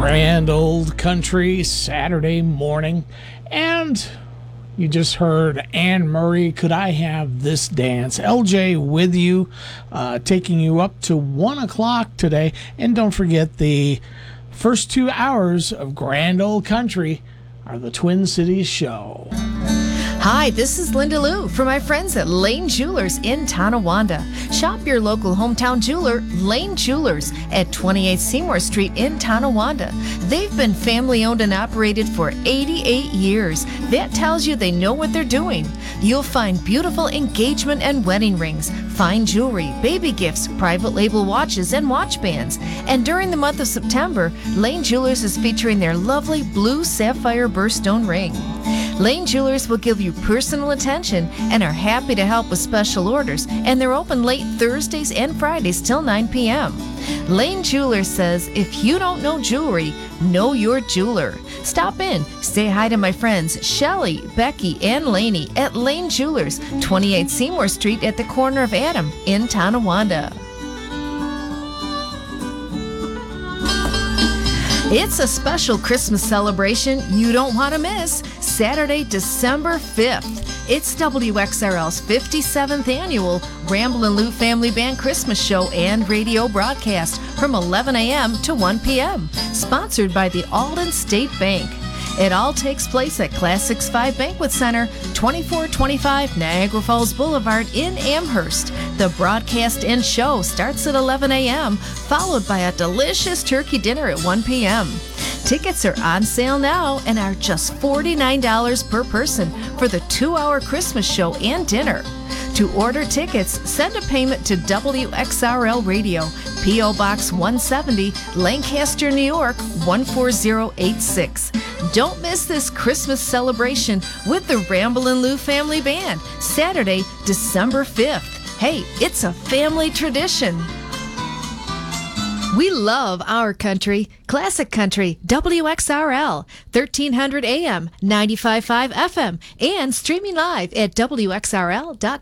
Grand Old Country Saturday morning. And you just heard Anne Murray, Could I Have This Dance? LJ with you, taking you up to 1 o'clock today. And don't forget, the first 2 hours of Grand Old Country are the Twin Cities Show. Hi, this is Linda Lou for my friends at Lane Jewelers in Tonawanda. Shop your local hometown jeweler, Lane Jewelers, at 28 Seymour Street in Tonawanda. They've been family owned and operated for 88 years. That tells you they know what they're doing. You'll find beautiful engagement and wedding rings, fine jewelry, baby gifts, private label watches, and watch bands. And during the month of September, Lane Jewelers is featuring their lovely blue sapphire birthstone ring. Lane Jewelers will give you personal attention and are happy to help with special orders, and they're open late Thursdays and Fridays till 9 p.m. Lane Jewelers says, if you don't know jewelry, know your jeweler. Stop in, say hi to my friends Shelly, Becky, and Laney at Lane Jewelers, 28 Seymour Street at the corner of Adam in Tonawanda. It's a special Christmas celebration you don't want to miss. Saturday, December 5th. It's WXRL's 57th annual Ramblin' Lou Family Band Christmas Show and radio broadcast from 11 a.m. to 1 p.m. Sponsored by the Alden State Bank. It all takes place at Classics 5 Banquet Center, 2425 Niagara Falls Boulevard in Amherst. The broadcast and show starts at 11 a.m., followed by a delicious turkey dinner at 1 p.m. Tickets are on sale now and are just $49 per person for the 2-hour Christmas show and dinner. To order tickets, send a payment to WXRL Radio, P.O. Box 170, Lancaster, New York, 14086. Don't miss this Christmas celebration with the Ramblin' Lou Family Band, Saturday, December 5th. Hey, it's a family tradition. We love our country, classic country, WXRL, 1300 AM, 95.5 FM, and streaming live at WXRL.com.